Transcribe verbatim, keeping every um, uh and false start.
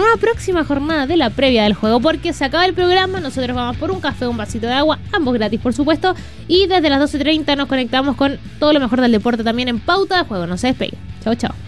la próxima jornada de la previa del juego, porque se acaba el programa, nosotros vamos por un café, un vasito de agua, ambos gratis por supuesto, y desde las doce treinta nos conectamos con todo lo mejor del deporte también en Pauta de Juego. No se despeguen. Chau, chau.